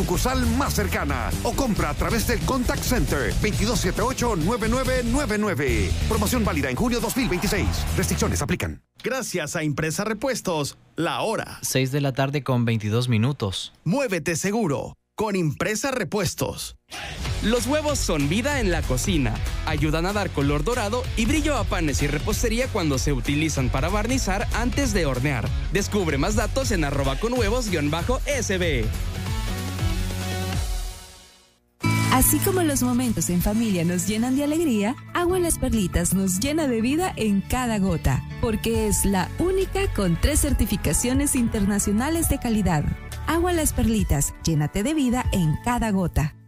sucursal más cercana o compra a través del Contact Center 2278-9999. Promoción válida en junio 2026. Restricciones aplican. Gracias a Impresa Repuestos, la hora. 6:22 p.m. Muévete seguro con Impresa Repuestos. Los huevos son vida en la cocina. Ayudan a dar color dorado y brillo a panes y repostería cuando se utilizan para barnizar antes de hornear. Descubre más datos en @conhuevos_SB. Así como los momentos en familia nos llenan de alegría, Agua Las Perlitas nos llena de vida en cada gota, porque es la única con 3 certificaciones internacionales de calidad. Agua Las Perlitas, llénate de vida en cada gota.